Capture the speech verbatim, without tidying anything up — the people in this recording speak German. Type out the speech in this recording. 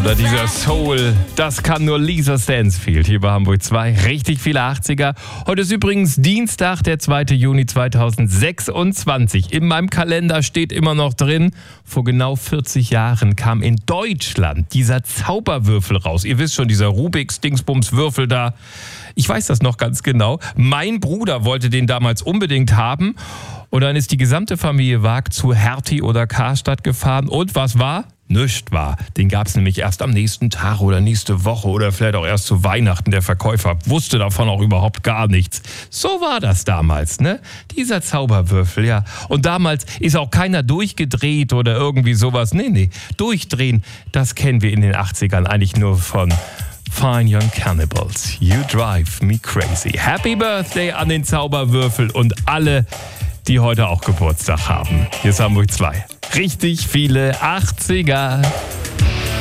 oder dieser Soul, das kann nur Lisa Stansfield hier bei Hamburg zwei. Richtig viele achtziger. Heute ist übrigens Dienstag, der zweite Juni zweitausendsechsundzwanzig. In meinem Kalender steht immer noch drin, vor genau vierzig Jahren kam in Deutschland dieser Zauberwürfel raus. Ihr wisst schon, dieser Rubiks Dingsbums-Würfel da. Ich weiß das noch ganz genau. Mein Bruder wollte den damals unbedingt haben. Und dann ist die gesamte Familie Waag zu Hertie oder Karstadt gefahren. Und was war? Nichts war. Den gab es nämlich erst am nächsten Tag oder nächste Woche oder vielleicht auch erst zu Weihnachten. Der Verkäufer wusste davon auch überhaupt gar nichts. So war das damals, ne? Dieser Zauberwürfel, ja. Und damals ist auch keiner durchgedreht oder irgendwie sowas. Nee, nee. Durchdrehen, das kennen wir in den achtzigern eigentlich nur von Fine Young Cannibals. You drive me crazy. Happy Birthday an den Zauberwürfel und alle, die heute auch Geburtstag haben. Hier ist Hamburg zwei. Richtig viele achtziger.